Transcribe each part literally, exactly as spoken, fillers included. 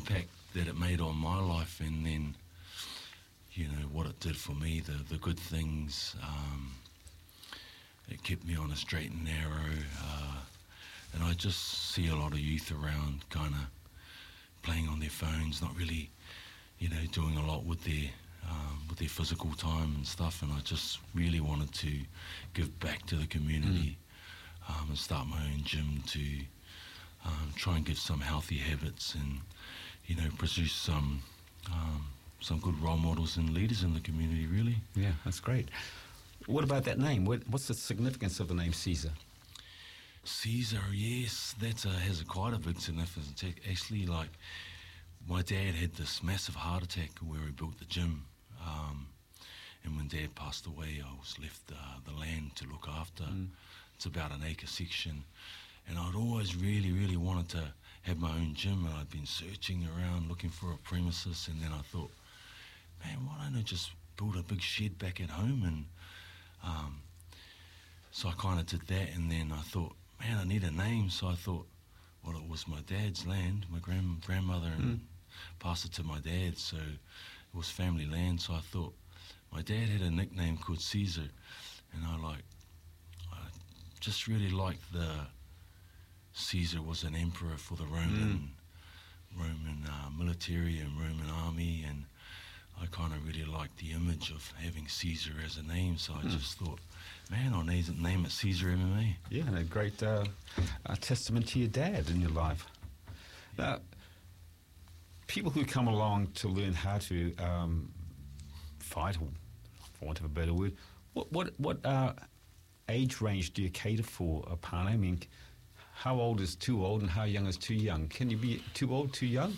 impact that it made on my life, and then, you know, what it did for me, the, the good things. Um, it kept me on a straight and narrow. Uh, and I just see a lot of youth around kind of playing on their phones, not really, you know, doing a lot with their um, with their physical time and stuff. And I just really wanted to give back to the community mm. um, and start my own gym to um, try and give some healthy habits and, you know, produce some um, some good role models and leaders in the community, really. Yeah, that's great. What about that name? What, what's the significance of the name Caesar? Caesar, yes, that's a, has a quite a big significance. Actually, like, my dad had this massive heart attack where he built the gym. Um, and when Dad passed away, I was left uh, the land to look after. Mm. It's about an acre section. And I'd always really, really wanted to have my own gym. And I'd been searching around looking for a premises. And then I thought, man, why don't I just build a big shed back at home? And um, so I kind of did that. And then I thought, man, I need a name. So I thought, well, it was my dad's land, my grand grandmother, and mm. passed it to my dad. So it was family land. So I thought, my dad had a nickname called Caesar, and I like, I just really liked the Caesar was an emperor for the Roman, mm. Roman uh, military and Roman army, and I kind of really liked the image of having Caesar as a name. So I mm. just thought, man, I'll name it Caesar M M A. Yeah, and a great uh, a testament to your dad in your life. Now, people who come along to learn how to um, fight, or for want of a better word, what what what uh, age range do you cater for, Apana? I mean, how old is too old and how young is too young? Can you be too old, too young?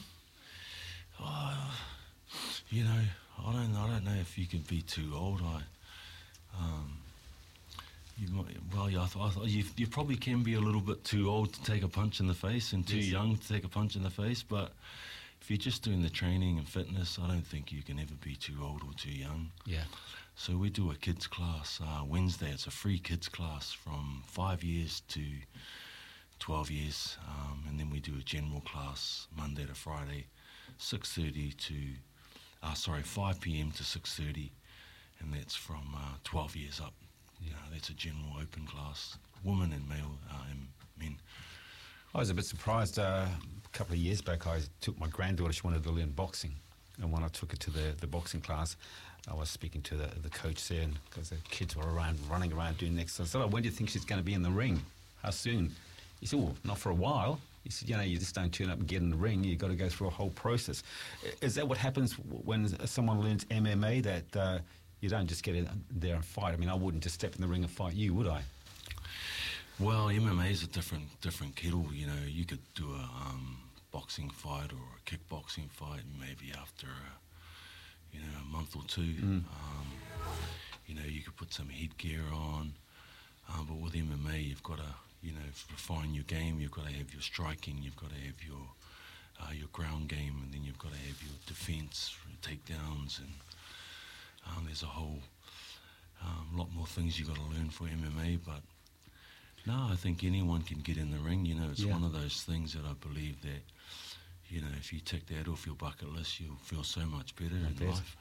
Oh, you know, I don't I don't know if you can be too old. I, um, you might, well, yeah, I th- I th- you, you probably can be a little bit too old to take a punch in the face and too yes. young to take a punch in the face, but if you're just doing the training and fitness, I don't think you can ever be too old or too young. Yeah. So we do a kids class uh, Wednesday. It's a free kids class from five years to twelve years, um, and then we do a general class Monday to Friday, six thirty to, uh, sorry, five p.m. to six thirty, and that's from uh, twelve years up. You know, that's a general open class, women and male uh, and men. I was a bit surprised. Uh, a couple of years back, I took my granddaughter. She wanted to learn boxing, and when I took her to the, the boxing class, I was speaking to the the coach there, because the kids were around, running around doing exercise. I said, "Oh, when do you think she's going to be in the ring? How soon?" He said, "Well, not for a while." He said, "You know, you just don't turn up and get in the ring. You've got to go through a whole process." Is that what happens when someone learns M M A, that uh, you don't just get in there and fight? I mean, I wouldn't just step in the ring and fight you, would I? Well, M M A is a different different kettle. You know, you could do a um, boxing fight or a kickboxing fight maybe after a, you know, a month or two. Mm. Um, you know, you could put some headgear on, um, but with M M A, you've got to, you know, refine your game. You've got to have your striking. You've got to have your uh, your ground game, and then you've got to have your defense, takedowns, and um, there's a whole um, lot more things you've got to learn for M M A. But no, I think anyone can get in the ring. You know, it's yeah. one of those things that I believe that, you know, if you tick that off your bucket list, you'll feel so much better I in bet. life.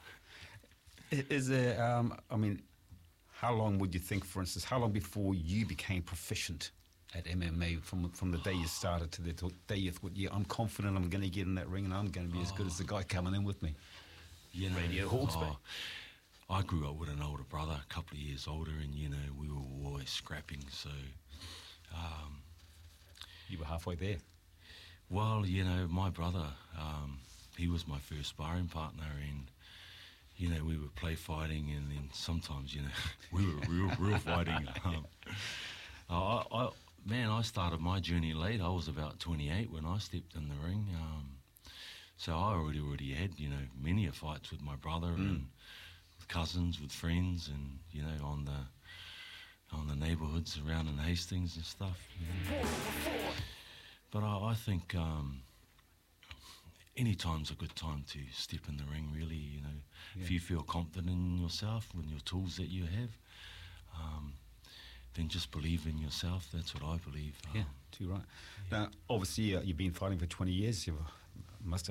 Is there, um, I mean, how long would you think, for instance, how long before you became proficient at M M A, from from the day you started to the day you thought, yeah, I'm confident I'm going to get in that ring and I'm going to be oh. as good as the guy coming in with me? You know, Radio Hawke's Bay. I grew up with an older brother, a couple of years older, and, you know, we were always scrapping, so... Um, you were halfway there? Well, you know, my brother, um, he was my first sparring partner, and, you know, we would play fighting, and then sometimes, you know, we were real, real fighting. Um, I, I, man, I started my journey late. I was about twenty-eight when I stepped in the ring. Um, so I already already had, you know, many a fights with my brother mm. and with cousins, with friends, and, you know, on the on the neighbourhoods around in Hastings and stuff. You know. But I, I think um, any time's a good time to step in the ring, really. You know, yeah. if you feel confident in yourself with your tools that you have, um, then just believe in yourself. That's what I believe. Yeah, um, too right. Yeah. Now, obviously, uh, you've been fighting for twenty years. You must